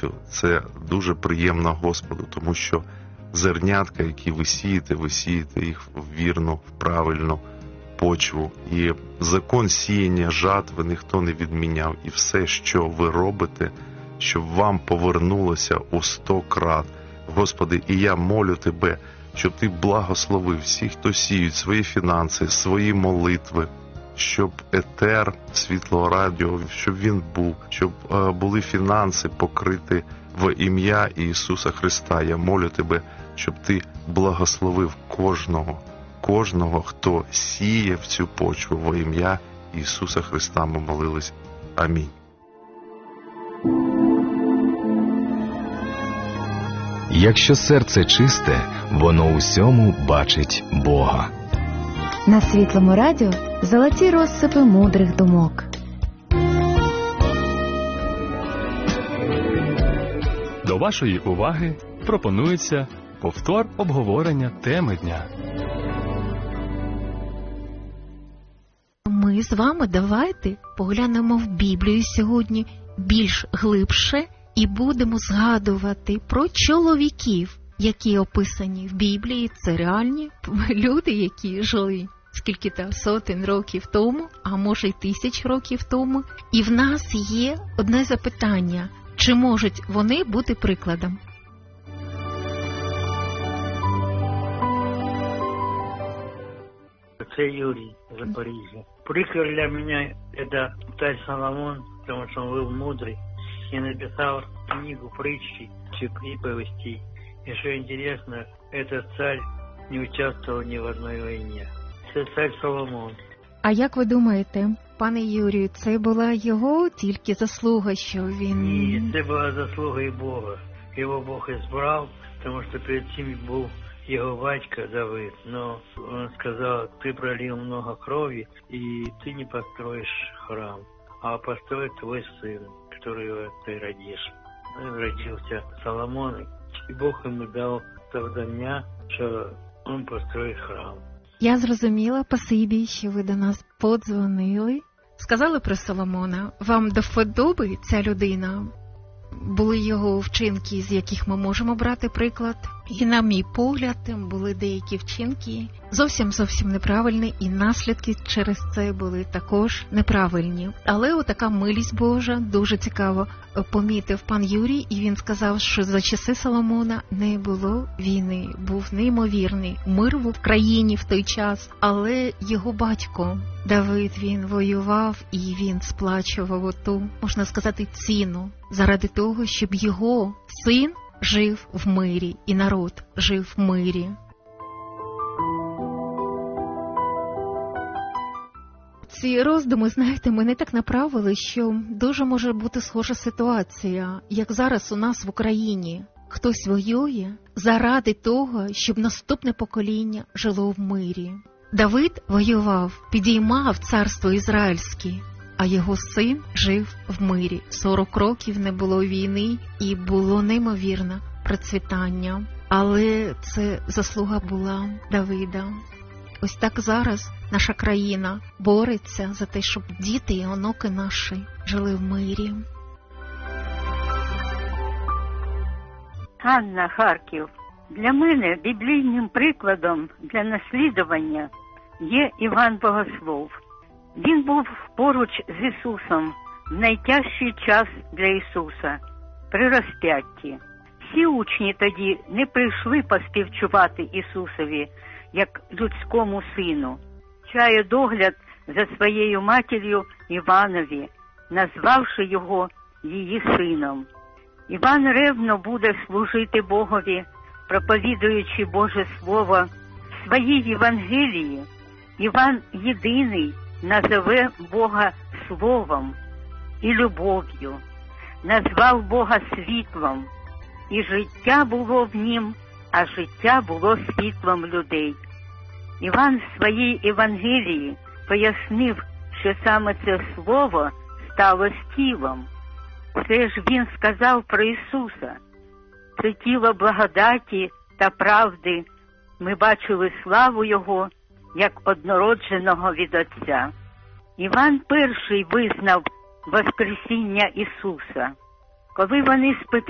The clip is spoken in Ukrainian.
працю, це дуже приємно Господу, тому що зернятка, які ви сієте їх в вірну, в правильну почву. І закон сіяння жатви ніхто не відміняв. І все, що ви робите, щоб вам повернулося у 100 крат. Господи, і я молю Тебе, щоб Ти благословив всіх, хто сіють свої фінанси, свої молитви, щоб етер Світлого Радіо, щоб він був, щоб були фінанси покриті в ім'я Ісуса Христа. Я молю Тебе, щоб Ти благословив кожного, хто сіє в цю почву во ім'я Ісуса Христа. Ми молились. Амінь. Якщо серце чисте, воно усьому бачить Бога. На Світлому Радіо золоті розсипи мудрих думок. До вашої уваги пропонується повтор обговорення теми дня. Ми з вами давайте поглянемо в Біблію сьогодні більш глибше і будемо згадувати про чоловіків, які описані в Біблії. Це реальні люди, які жили скільки-то сотень років тому, а може й 1000 років тому. І в нас є одне запитання: чи можуть вони бути прикладом? Это Юрий, Запорожье. Приклад для меня это царь Соломон, потому что он был мудрый и написал книгу притчи, приповестей. И что интересно, этот царь не участвовал ни в одной войне. Это царь Соломон. А як ви думаєте, пане Юрію, це була його тільки заслуга, що він... Ні, це була заслуга і Бога. Його Бог избрал, тому що перед цим був его батька Давид, но он сказал: ты пролил много крови, и ты не построишь храм, а построит твой сын, которого ты родишь. Он родился Соломон, и Бог ему дал завдання, що он построит храм. Я зрозуміла, спасибі, що ви до нас подзвонили. Сказали про Соломона. Вам до вподоби ця людина? Були його вчинки, з яких ми можемо брати приклад. І на мій погляд, були деякі вчинки зовсім неправильні, і наслідки через це були також неправильні. Але отака милість Божа, дуже цікаво, помітив пан Юрій, і він сказав, що за часи Соломона не було війни. Був неймовірний мир в країні в той час, але його батько Давид, він воював, і він сплачував оту, можна сказати, ціну заради того, щоб його син жив в мирі, і народ жив в мирі. Ці роздуми, знаєте, мене так направили, що дуже може бути схожа ситуація, як зараз у нас в Україні. Хтось воює заради того, щоб наступне покоління жило в мирі. Давид воював, підіймав царство ізраїльське, а його син жив в мирі. 40 років не було війни, і було неймовірне процвітання. Але це заслуга була Давида. Ось так зараз наша країна бореться за те, щоб діти і онуки наші жили в мирі. Анна, Харків. Для мене біблійним прикладом для наслідування є Іван Богослов. Він був поруч з Ісусом в найтяжчий час для Ісуса, при розп'ятті. Всі учні тоді не прийшли поспівчувати Ісусові, як людському сину. Чає догляд за своєю матір'ю Іванові, назвавши його її сином. Іван ревно буде служити Богові, проповідуючи Боже Слово в своїй Євангелії. Іван єдиний назове Бога Словом і любов'ю, назвав Бога світлом, і життя було в нім, а життя було світлом людей. Іван в своїй Євангелії пояснив, що саме це слово стало тілом. Це ж він сказав про Ісуса. Це тіло благодаті та правди. Ми бачили славу Його, як однородженого від Отця. Іван перший визнав воскресіння Ісуса. Коли вони з